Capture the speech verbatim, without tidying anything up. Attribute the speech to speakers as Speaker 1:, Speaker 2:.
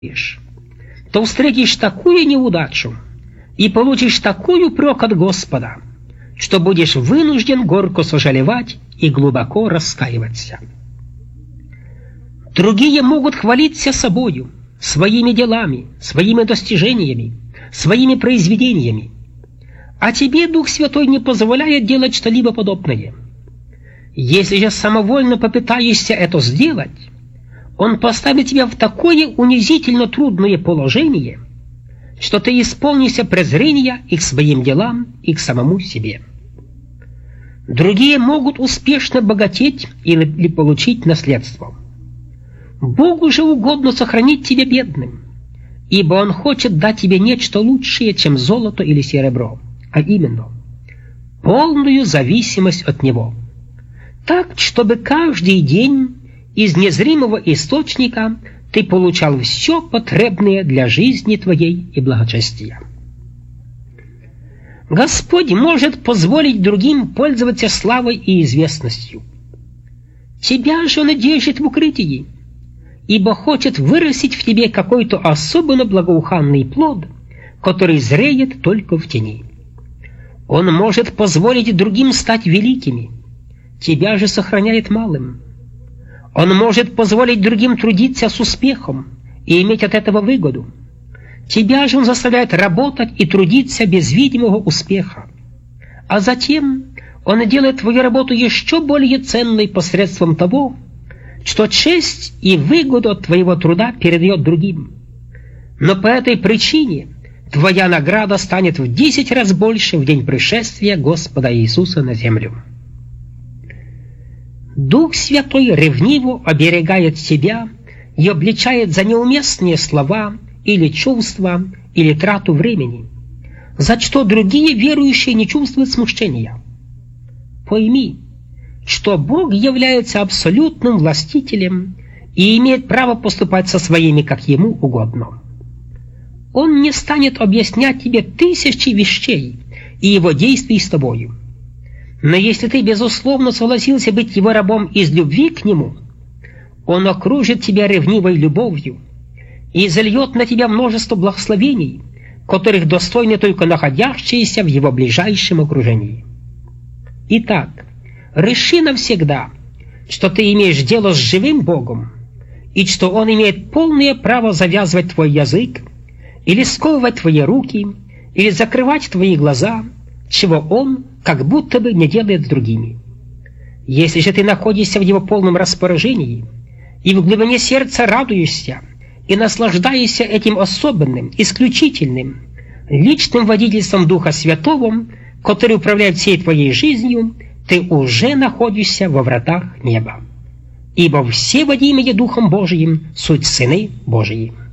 Speaker 1: то встретишь такую неудачу и получишь такой упрек от Господа, что будешь вынужден горько сожалевать и глубоко раскаиваться. Другие могут хвалиться собою, своими делами, своими достижениями, своими произведениями, а тебе Дух Святой не позволяет делать что-либо подобное. Если же самовольно попытаешься это сделать, Он поставит тебя в такое унизительно трудное положение, что ты исполнишься презрения и к своим делам, и к самому себе. Другие могут успешно богатеть или получить наследство. Богу же угодно сохранить тебя бедным, ибо Он хочет дать тебе нечто лучшее, чем золото или серебро, а именно полную зависимость от Него, так, чтобы каждый день из незримого источника ты получал все потребное для жизни твоей и благочестия. Господь может позволить другим пользоваться славой и известностью. Тебя же Он держит в укрытии, ибо хочет вырастить в тебе какой-то особенно благоуханный плод, который зреет только в тени. Он может позволить другим стать великими, тебя же сохраняет малым. Он может позволить другим трудиться с успехом и иметь от этого выгоду. Тебя же Он заставляет работать и трудиться без видимого успеха. А затем Он делает твою работу еще более ценной посредством того, что честь и выгоду от твоего труда передает другим. Но по этой причине твоя награда станет в десять раз больше в день пришествия Господа Иисуса на землю. Дух Святой ревниво оберегает тебя и обличает за неуместные слова или чувства, или трату времени, за что другие верующие не чувствуют смущения. Пойми, что Бог является абсолютным властителем и имеет право поступать со своими, как Ему угодно. Он не станет объяснять тебе тысячи вещей и Его действий с тобою. Но если ты, безусловно, согласился быть Его рабом из любви к Нему, Он окружит тебя ревнивой любовью и зальет на тебя множество благословений, которых достойны только находящиеся в Его ближайшем окружении. Итак, реши навсегда, что ты имеешь дело с живым Богом, и что Он имеет полное право завязывать твой язык, или сковывать твои руки, или закрывать твои глаза, чего Он как будто бы не делает с другими. Если же ты находишься в Его полном распоряжении, и в глубине сердца радуешься, и наслаждаешься этим особенным, исключительным, личным водительством Духа Святого, который управляет всей твоей жизнью, ты уже находишься во вратах неба. Ибо все водимые Духом Божиим суть сыны Божии.